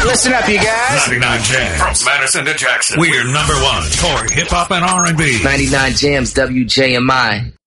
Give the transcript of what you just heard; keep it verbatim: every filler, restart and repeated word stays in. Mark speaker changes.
Speaker 1: Listen up, you guys.
Speaker 2: ninety-nine Jams. From Madison to Jackson. We're number one for hip-hop and R and B.
Speaker 3: ninety-nine Jams, W J M I.